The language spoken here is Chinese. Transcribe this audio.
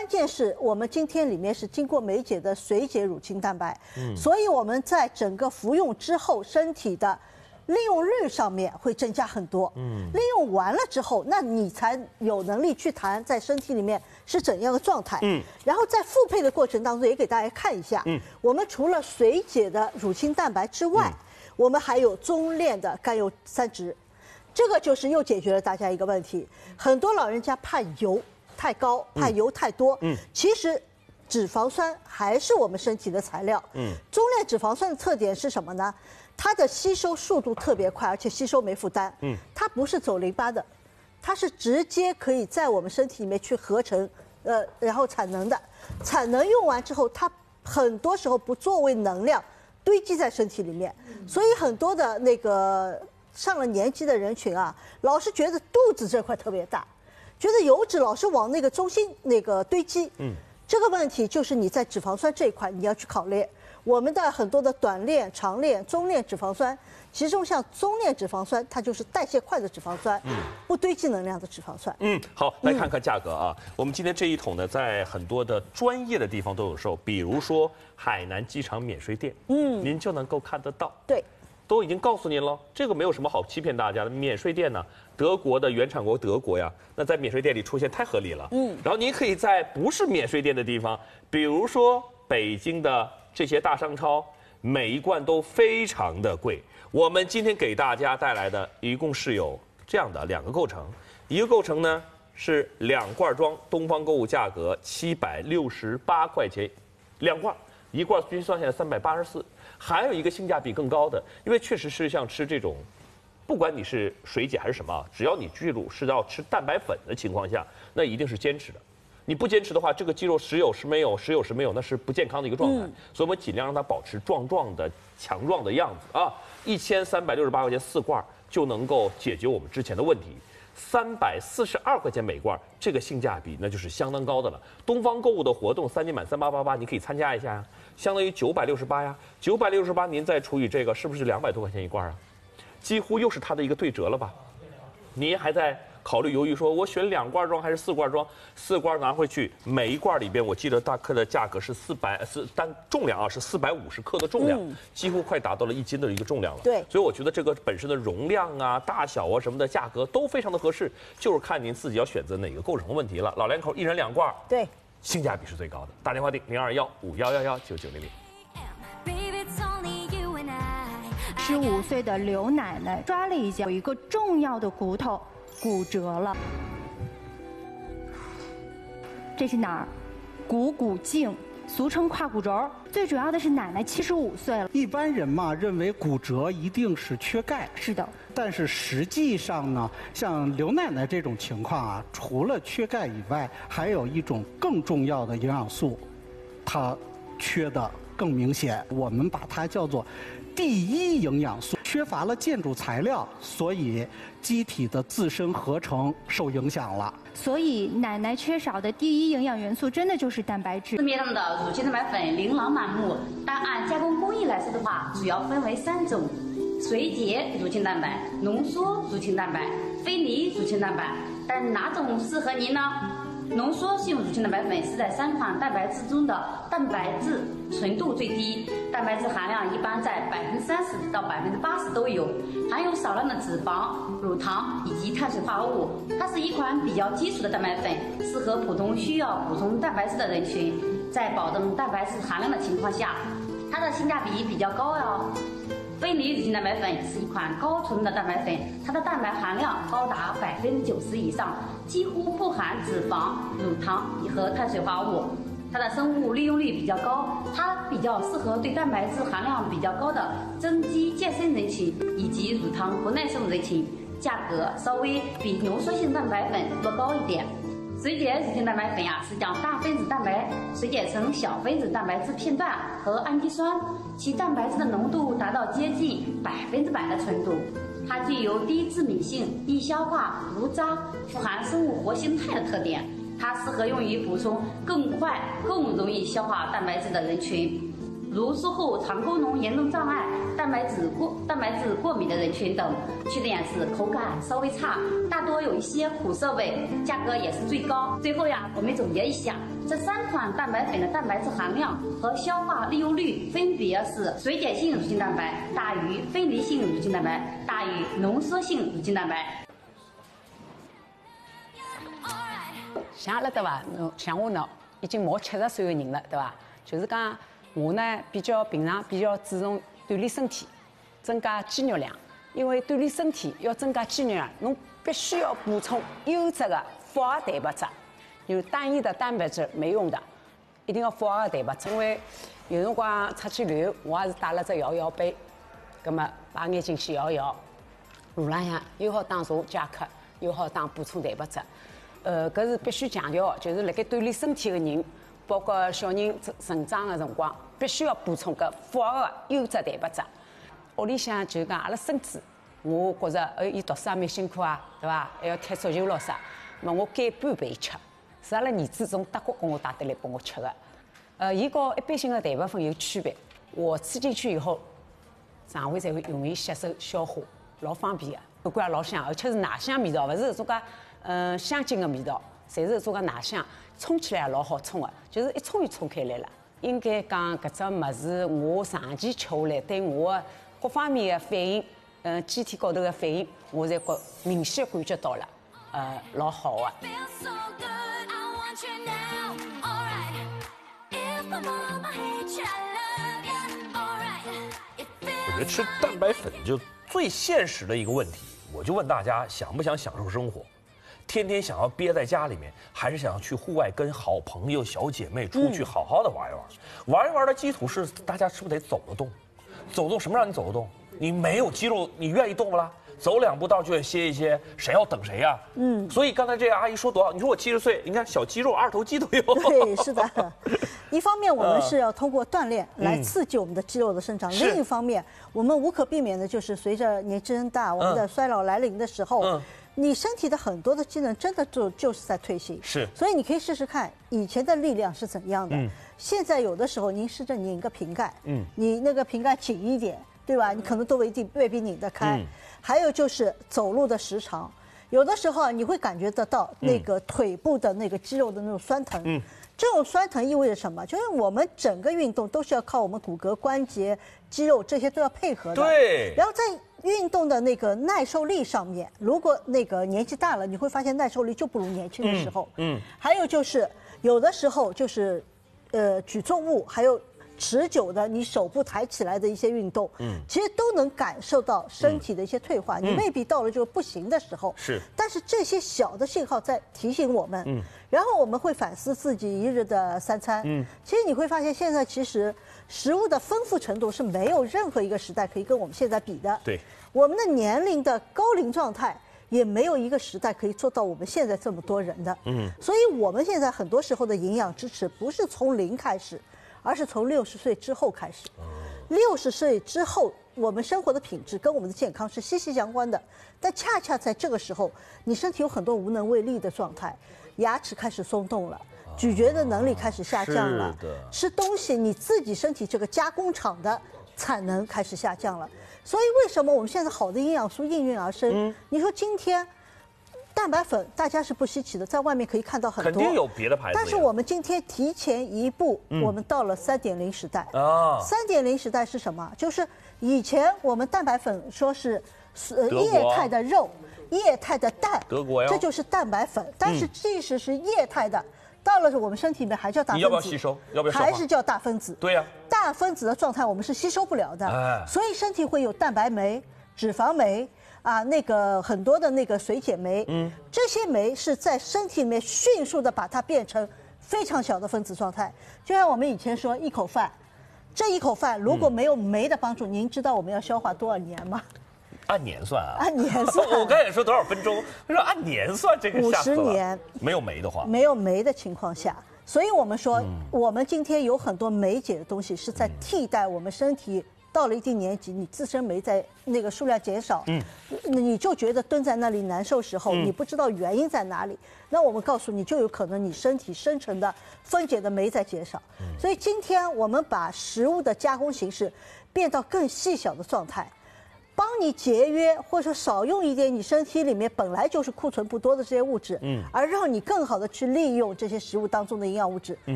键是我们今天里面是经过酶解的水解乳清蛋白，所以我们在整个服用之后，身体的利用率上面会增加很多。利用完了之后，那你才有能力去谈在身体里面是怎样的状态。然后在复配的过程当中，也给大家看一下，我们除了水解的乳清蛋白之外，我们还有中链的甘油三酯。这个就是又解决了大家一个问题，很多老人家怕油太高，怕油太多。其实脂肪酸还是我们身体的材料。中链脂肪酸的特点是什么呢？它的吸收速度特别快，而且吸收没负担。它不是走淋巴的，它是直接可以在我们身体里面去合成，然后产能的。产能用完之后，它很多时候不作为能量堆积在身体里面，所以很多的那个上了年纪的人群啊，老是觉得肚子这块特别大，觉得油脂老是往那个中心那个堆积。这个问题就是你在脂肪酸这一块你要去考虑。我们的很多的短链、长链、中链脂肪酸，其中像中链脂肪酸，它就是代谢快的脂肪酸，不堆积能量的脂肪酸。 好，来看看价格啊。我们今天这一桶呢，在很多的专业的地方都有售，比如说海南机场免税店，您就能够看得到。 对。 都已经告诉您了，这个没有什么好欺骗大家的。免税店呢，德国的原产国德国呀，那在免税店里出现太合理了。然后您可以在不是免税店的地方，比如说北京的这些大商超，每一罐都非常的贵。我们今天给大家带来的一共是有这样的2个构成，一个构成呢是2罐装，东方购物价格768块钱，2罐，1罐均算下来384。还有一个性价比更高的，因为确实是像吃这种，不管你是水解还是什么，只要你记住是要吃蛋白粉的情况下，那一定是坚持的。你不坚持的话，这个肌肉时有时没有，时有时没有，那是不健康的一个状态。所以我们尽量让它保持壮壮的、强壮的样子啊。1368块钱4罐就能够解决我们之前的问题。342块钱每罐，这个性价比那就是相当高的了。东方购物的活动3年满3888，你可以参加一下呀，相当于968呀。968您再除以这个，是不是200多块钱一罐啊？几乎又是它的一个对折了吧？您还在考虑犹豫说，我选2罐装还是4罐装？4罐拿回去，每一罐里边我记得大克的价格是但重量啊是450克的重量，几乎快达到了1斤的一个重量了。 对， 所以我觉得这个本身的容量啊、大小啊什么的价格都非常的合适，就是看您自己要选择哪个构成问题了。老两口1人2罐， 对， 性价比是最高的。打电话订021511199900。 15岁的刘奶奶抓了一下，有一个重要的骨头骨折了。这是哪儿？股颈，俗称胯骨轴。最主要的是奶奶75岁了。 一般人嘛认为骨折一定是缺钙， 是的。 但是实际上呢，像刘奶奶这种情况啊，除了缺钙以外，还有一种更重要的营养素，它缺的更明显。我们把它叫做第一营养素，缺乏了建筑材料，所以机体的自身合成受影响了。 所以奶奶缺少的第一营养元素真的就是蛋白质。 市面上的乳清蛋白粉琳琅满目，但按加工工艺来说的话，主要分为3种：水解乳清蛋白、浓缩乳清蛋白、非离乳清蛋白。但哪种适合您呢？浓缩性乳清蛋白粉是在3款蛋白质中的蛋白质纯度最低，蛋白质含量一般在30%到80%都有，含有少量的脂肪、乳糖以及碳水化合物。它是一款比较基础的蛋白粉，适合普通需要补充蛋白质的人群，在保证蛋白质含量的情况下，它的性价比比较高哟。非离乳清蛋白粉是一款高纯的蛋白粉，它的蛋白含量高达90%以上，几乎不含脂肪、乳糖和碳水化合物。它的生物利用率比较高，它比较适合对蛋白质含量比较高的增肌健身人群以及乳糖不耐受人群，价格稍微比浓缩性蛋白粉多高一点。水解乳清蛋白粉是将大分子蛋白水解成小分子蛋白质片段和氨基酸，其蛋白质的浓度达到接近100%的纯度。它具有低致敏性、易消化、无渣、富含生物活性肽的特点。它适合用于补充更快、更容易消化蛋白质的人群，如术后肠功能严重障碍、蛋白质过敏的人群等。缺点是口感稍微差，大多有一些苦涩味，价格也是最高。最后我们总结一下， 这3款蛋白粉的蛋白质含量和消化利用率分别是水解性乳清蛋白大于分离性乳清蛋白大于浓缩性乳清蛋白。 像阿拉对伐？像我呢，已经毛70岁的人了，对伐？就是讲我呢平常比较注重锻炼身体，增加肌肉量。因为锻炼身体要增加肌肉量，侬必须要补充优质的复合蛋白质，有单一的蛋白质没用的，一定要复合蛋白质。因为有辰光出去旅游，我也是带了只摇摇杯，葛么把眼睛先摇，路浪向又好打茶解渴，又好打补充蛋白质。搿是必须强调，就是辣盖锻炼身体的人，包括小人成长的辰光，必须要补充搿复合的优质蛋白质。屋里向就讲阿拉孙子，我觉着伊读书也蛮辛苦啊，对伐？还要踢足球咯啥，么我减半陪伊吃，是阿拉儿子从德国跟我带得来拨我吃的。伊和一般性的蛋白粉有区别，我吃进去以后，肠胃才会容易吸收消化，老方便的，口感也老香，而且是奶香味道，勿是搿种介香精的味道，侪是搿种介奶香，冲起来也老好冲的，就是一冲就冲开来了。应该讲搿只物事，我长期吃下来，对我的各方面的反应，机体高头的反应，我侪明显感觉到了，老好的。 我觉得吃蛋白粉就最现实的一个问题，我就问大家，想不想享受生活？天天想要憋在家里面，还是想要去户外跟好朋友、小姐妹出去好好的玩一玩？玩一玩的基础是大家是不是得走得动？走动什么让你走得动？你没有肌肉，你愿意动不啦？走2步道就得歇一歇，谁要等谁呀？所以刚才这个阿姨说多好，你说我70岁，你看小肌肉2头肌都有。 对，是的。一方面我们是要通过锻炼来刺激我们的肌肉的生长，另一方面我们无可避免的就是随着年纪增大，我们的衰老来临的时候。你身体的很多的机能真的就是在退行， 是， 所以你可以试试看以前的力量是怎样的。现在有的时候您试着拧个瓶盖，你那个瓶盖紧一点，对吧？你可能都未必拧得开。还有就是走路的时长，有的时候啊，你会感觉得到那个腿部的那个肌肉的那种酸疼。这种酸疼意味着什么？就是我们整个运动都是要靠我们骨骼、关节、肌肉这些都要配合的。 对。 然后在运动的那个耐受力上面，如果那个年纪大了，你会发现耐受力就不如年轻的时候。还有就是有的时候就是，举重物还有持久的你手部抬起来的一些运动，其实都能感受到身体的一些退化。你未必到了就不行的时候， 是。 但是这些小的信号在提醒我们，然后我们会反思自己一日的3餐。其实你会发现现在其实食物的丰富程度是没有任何一个时代可以跟我们现在比的。 对， 我们的年龄的高龄状态也没有一个时代可以做到我们现在这么多人的。所以我们现在很多时候的营养支持不是从0开始，而是从60岁之后开始。60岁之后，我们生活的品质跟我们的健康是息息相关的。但恰恰在这个时候，你身体有很多无能为力的状态，牙齿开始松动了。咀嚼的能力开始下降了，吃东西你自己身体这个加工厂的产能开始下降了，所以为什么我们现在好的营养素应运而生？你说今天蛋白粉大家是不稀奇的，在外面可以看到很多， 肯定有别的牌子。 但是我们今天提前一步，我们到了3.0时代。3.0时代是什么？就是以前我们蛋白粉说是液态的肉、液态的蛋， 德国呀， 这就是蛋白粉。但是即使是液态的，到了我们身体里面还叫大分子， 你要不要吸收？要不要消化？ 还是叫大分子？ 对呀， 大分子的状态我们是吸收不了的，所以身体会有蛋白酶、脂肪酶啊，那个很多的那个水解酶，这些酶是在身体里面迅速的把它变成非常小的分子状态。就像我们以前说一口饭，这一口饭如果没有酶的帮助，您知道我们要消化多少年吗？ 按年算啊， 按年算。 我刚才也说多少分钟，他说按年算，这个 50年没有酶的话， 没有酶的情况下，所以我们说，我们今天有很多酶解的东西是在替代我们身体到了一定年纪，你自身酶在那个数量减少，你就觉得蹲在那里难受时候，你不知道原因在哪里，那我们告诉你，就有可能你身体生成的分解的酶在减少。所以今天我们把食物的加工形式变到更细小的状态。 帮你节约或者说少用一点你身体里面本来就是库存不多的这些物质，而让你更好的去利用这些食物当中的营养物质。